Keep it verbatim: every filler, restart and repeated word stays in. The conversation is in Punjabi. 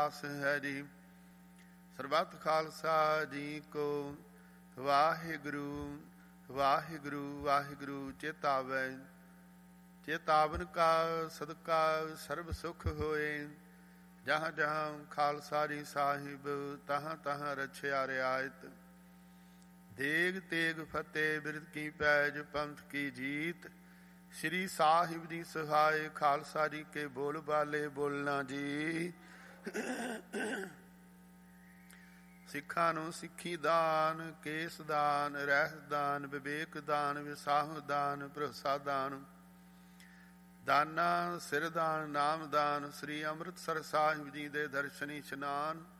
ਅਰਦਾਸ ਹੈ ਜੀ। ਸਰਬੱਤ ਖਾਲਸਾ ਜੀ ਕੋ ਵਾਹਿਗੁਰੂ ਵਾਹਿਗੁਰੂ ਵਾਹਿਗੁਰੂ ਚੇਤਾਵੈ। ਚੇਤਾਵਨ ਕਾ ਸਦਕਾ ਸਰਬ ਸੁਖ ਹੋਏ। ਜਹਾਂ ਜਹਾਂ ਖਾਲਸਾ ਜੀ ਸਾਹਿਬ ਤਹਾਂ ਤਹਾਂ ਰਛਿਆ ਰਿਆਇਤ। ਦੇਗ ਤੇਗ ਫਤਿਹ ਬਿਰਦ ਕੀ ਪੈਜ ਪੰਥ ਕੀ ਜੀਤ। ਸ਼੍ਰੀ ਸਾਹਿਬ ਜੀ ਸਹਾਏ ਖਾਲਸਾ ਜੀ ਕੇ ਬੋਲ ਬਾਲੇ ਬੋਲਣਾ ਜੀ। ਸਿੱਖਾਂ ਨੂੰ ਸਿੱਖੀ ਦਾਨ, ਕੇਸ ਦਾਨ, ਰਹਿਤ ਦਾਨ, ਵਿਵੇਕ ਦਾਨ, ਵਿਸਾਹੁ ਦਾਨ, ਭਰੋਸਾ ਦਾਨ, ਦਾਨਾ ਸਿਰ ਦਾਨ, ਨਾਮ ਦਾਨ। ਸ੍ਰੀ ਅੰਮ੍ਰਿਤਸਰ ਸਾਹਿਬ ਜੀ ਦੇ ਦਰਸ਼ਨੀ ਇਸ਼ਨਾਨ।